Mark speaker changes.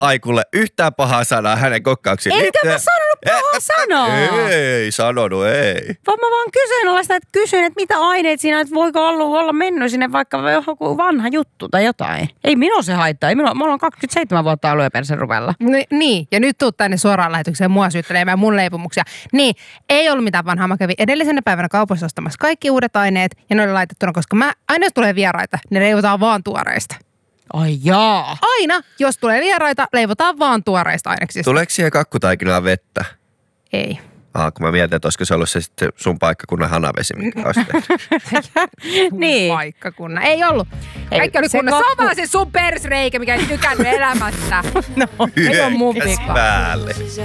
Speaker 1: Aikulle yhtään pahaa sanaa hänen kokkauksiin.
Speaker 2: Enkä mä sanonut pahaa sanaa.
Speaker 1: Ei sanonut, ei.
Speaker 2: Vaan mä vaan kyseenalaistan, että kysyn, että mitä aineet siinä, että voiko olla mennyt sinne vaikka joku vanha juttu tai jotain. Ei minua se haittaa. Ei minua, mulla on 27 vuotta aluepersen ruvella.
Speaker 3: Niin, ja nyt tuut tänne suoraan lähetykseen mua syyttelemään mun leipomuksia. Niin, ei ollut mitään vanhaa. Mä kävin edellisenä päivänä kaupassa ostamassa kaikki uudet aineet ja ne oli laitettuna, koska aina jos tulee vieraita, ne leivotaan vaan tuoreista.
Speaker 2: Ai jaa.
Speaker 3: Aina, jos tulee vieraita, leivotaan vaan tuoreista aineksista.
Speaker 1: Tuleeko siihen kakkutaikinaan vettä?
Speaker 3: Ei.
Speaker 1: Kun mä mietin, että olisiko se ollut se sitten sun paikkakunnan hanavesi, mikä olisi
Speaker 2: Niin.
Speaker 3: Paikkakunnan. Ei ollut. Kaikki oli kunnossa. Se on vaan se sun persreikä, mikä ei tykännyt elämästä.
Speaker 2: No, ei ole mun
Speaker 1: Hyökkäs
Speaker 2: vika.
Speaker 1: päälle.